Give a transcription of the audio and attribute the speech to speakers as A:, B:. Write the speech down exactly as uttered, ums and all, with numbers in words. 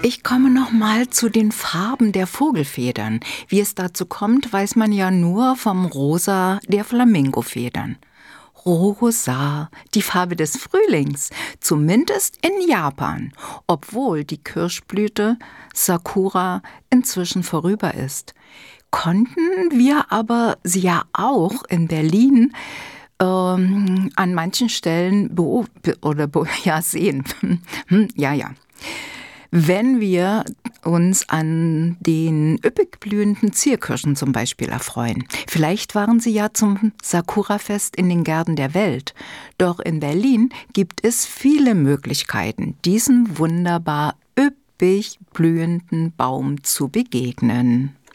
A: Ich komme noch mal zu den Farben der Vogelfedern. Wie es dazu kommt, weiß man ja nur vom Rosa der Flamingofedern. Rosa, die Farbe des Frühlings, zumindest in Japan, obwohl die Kirschblüte Sakura inzwischen vorüber ist. Konnten wir aber sie ja auch in Berlin ähm, an manchen Stellen beo- be- oder be- ja, sehen. Hm, ja, ja. Wenn wir uns an den üppig blühenden Zierkirschen zum Beispiel erfreuen. Vielleicht waren sie ja zum Sakura-Fest in den Gärten der Welt. Doch in Berlin gibt es viele Möglichkeiten, diesem wunderbar üppig blühenden Baum zu begegnen.